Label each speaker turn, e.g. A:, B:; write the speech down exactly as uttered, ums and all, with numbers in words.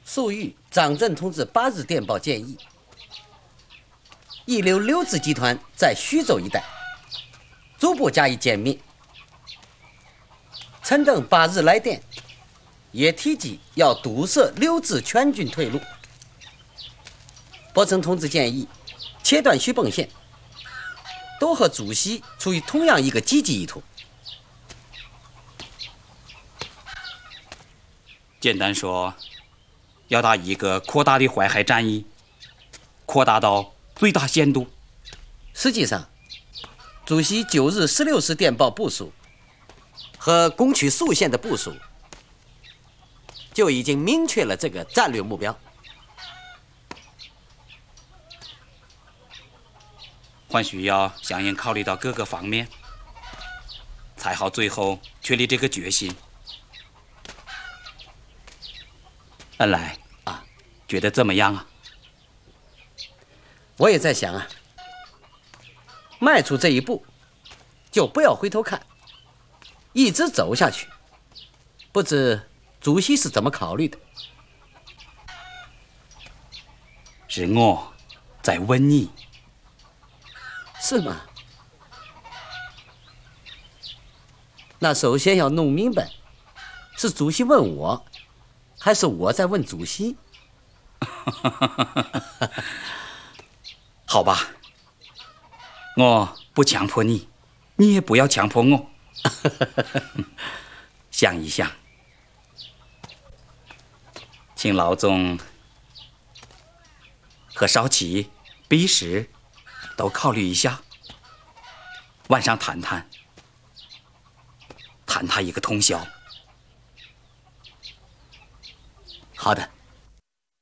A: 粟裕张震同志八日电报建议，遗留六支集团在徐州一带逐步加以歼灭。陈登八日来电，也提及要堵塞六支全军退路。伯承同志建议切断徐蚌线，都和主席处于同样一个积极意图。
B: 简单说，要打一个扩大的淮海战役，扩大到最大限度。
A: 实际上，主席九日十六时电报部署和攻取宿县的部署，就已经明确了这个战略目标。
B: 还需要相应考虑到各个方面，才好最后确立这个决心。恩来啊，觉得怎么样啊？
A: 我也在想啊，迈出这一步，就不要回头看，一直走下去。不知主席是怎么考虑的？
B: 是我在问你。
A: 是吗？那首先要弄明白，是主席问我，还是我在问主席？
B: 好吧，我不强迫你，你也不要强迫我。想一想，请老总和少奇、毕石都考虑一下，晚上谈谈，谈他一个通宵。
A: 好的。